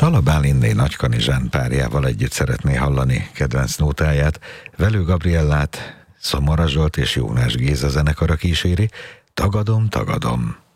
Szala Bálintné Nagykanizsán párjával együtt szeretné hallani kedvenc nótáját. Velő Gabriellát Szomora Zsolt és Jónás Géza zenekara kíséri. Tagadom, tagadom.